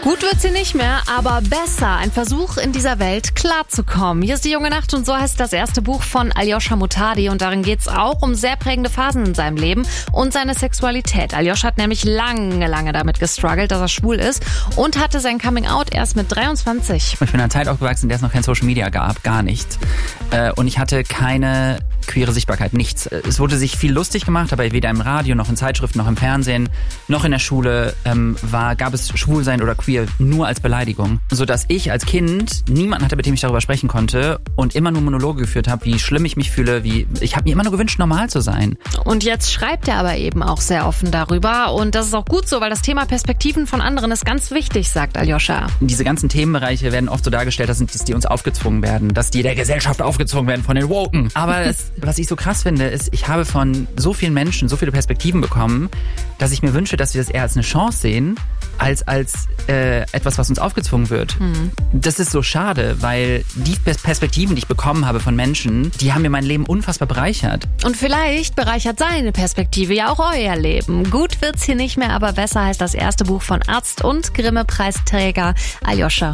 Gut wird sie nicht mehr, aber besser. Ein Versuch, in dieser Welt klarzukommen. Hier ist die junge Nacht und so heißt das erste Buch von Aljoscha Muhtadi. Und darin geht's auch um sehr prägende Phasen in seinem Leben und seine Sexualität. Aljoscha hat nämlich lange damit gestruggelt, dass er schwul ist und hatte sein Coming-out erst mit 23. Ich bin in einer Zeit aufgewachsen, in der es noch kein Social Media gab, gar nicht. Und ich hatte keine queere Sichtbarkeit, nichts. Es wurde sich viel lustig gemacht, aber weder im Radio, noch in Zeitschriften, noch im Fernsehen, noch in der Schule gab es Schwulsein oder queer nur als Beleidigung. Sodass ich als Kind niemanden hatte, mit dem ich darüber sprechen konnte und immer nur Monologe geführt habe, wie schlimm ich mich fühle, ich habe mir immer nur gewünscht, normal zu sein. Und jetzt schreibt er aber eben auch sehr offen darüber und das ist auch gut so, weil das Thema Perspektiven von anderen ist ganz wichtig, sagt Aljoscha. Diese ganzen Themenbereiche werden oft so dargestellt, dass die uns aufgezwungen werden, dass die der Gesellschaft aufgezwungen werden von den Woken. Aber was ich so krass finde, ist, ich habe von so vielen Menschen so viele Perspektiven bekommen, dass ich mir wünsche, dass wir das eher als eine Chance sehen, als etwas, was uns aufgezwungen wird. Das ist so schade, weil die Perspektiven, die ich bekommen habe von Menschen, die haben mir mein Leben unfassbar bereichert. Und vielleicht bereichert seine Perspektive ja auch euer Leben. Gut wird's hier nicht mehr, aber besser heißt das erste Buch von Arzt und Grimme-Preisträger Aljoscha